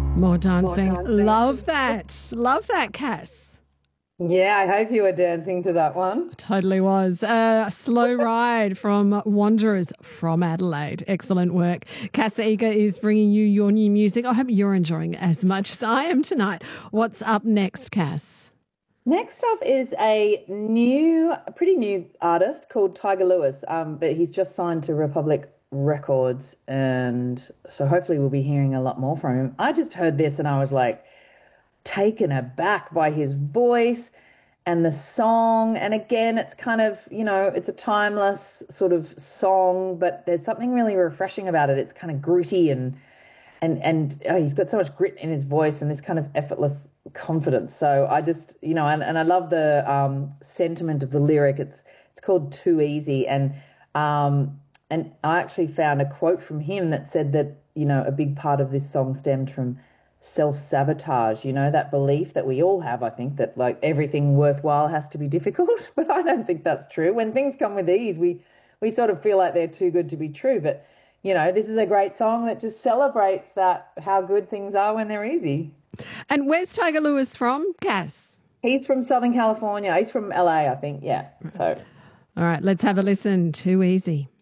More dancing. Love that. Love that, Cass. Yeah, I hope you were dancing to that one. Totally was. Slow Ride from Wanderers from Adelaide. Excellent work. Cass Eager is bringing you your new music. I hope you're enjoying it as much as I am tonight. What's up next, Cass? Next up is a pretty new artist called Tiger Lewis, but he's just signed to Republic Records, and so hopefully we'll be hearing a lot more from him. I just heard this and I was like taken aback by his voice and the song. And again, it's kind of, it's a timeless sort of song, but there's something really refreshing about it. It's kind of gritty and he's got so much grit in his voice and this kind of effortless confidence. So I just, and I love the sentiment of the lyric. It's called Too Easy. And I actually found a quote from him that said that, a big part of this song stemmed from self-sabotage, that belief that we all have, I think, that like everything worthwhile has to be difficult. But I don't think that's true. When things come with ease, we sort of feel like they're too good to be true. But, this is a great song that just celebrates that, how good things are when they're easy. And where's Tiger Lewis from, Cass? He's from Southern California. He's from LA, I think. Yeah. So. All right, let's have a listen. Too Easy.